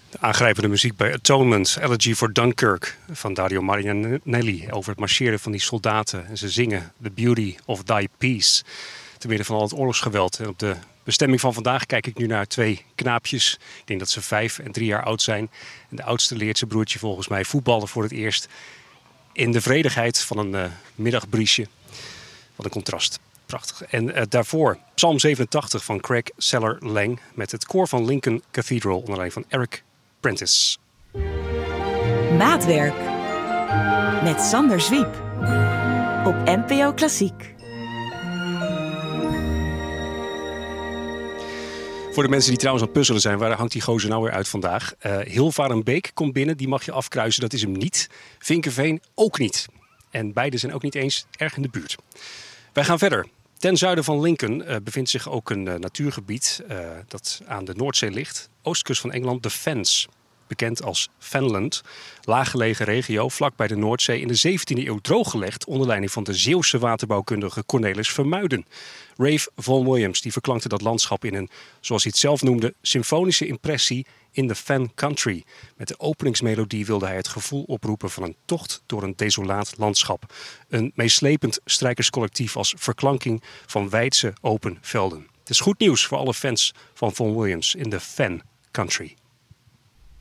Aangrijpende muziek bij Atonement, Elegy for Dunkirk van Dario Marianelli. Over het marcheren van die soldaten. En ze zingen The Beauty of Thy Peace. Te midden van al het oorlogsgeweld. En op de bestemming van vandaag kijk ik nu naar 2 knaapjes. Ik denk dat ze 5 en 3 jaar oud zijn. En de oudste leert zijn broertje volgens mij voetballen voor het eerst. In de vredigheid van een middagbriesje. Wat een contrast. Prachtig. En daarvoor Psalm 87 van Craig Seller Lang. Met het koor van Lincoln Cathedral onder leiding van Eric Prentice. Maatwerk met Sander Zwiep op NPO Klassiek. Voor de mensen die trouwens aan het puzzelen zijn, waar hangt die gozer nou weer uit vandaag? Hilvarenbeek komt binnen, die mag je afkruisen, dat is hem niet. Vinkenveen ook niet. En beide zijn ook niet eens erg in de buurt. Wij gaan verder. Ten zuiden van Lincoln bevindt zich ook een natuurgebied dat aan de Noordzee ligt. Oostkust van Engeland, de Fens. Bekend als Fenland. Laaggelegen regio, vlak bij de Noordzee. In de 17e eeuw drooggelegd onder leiding van de Zeeuwse waterbouwkundige Cornelis Vermuiden. Ralph Vaughan Williams die verklankte dat landschap in een, zoals hij het zelf noemde, symfonische impressie in the Fen Country. Met de openingsmelodie wilde hij het gevoel oproepen van een tocht door een desolaat landschap. Een meeslepend strijkerscollectief als verklanking van wijdse open velden. Het is goed nieuws voor alle fans van Vaughan Williams in the Fen Country.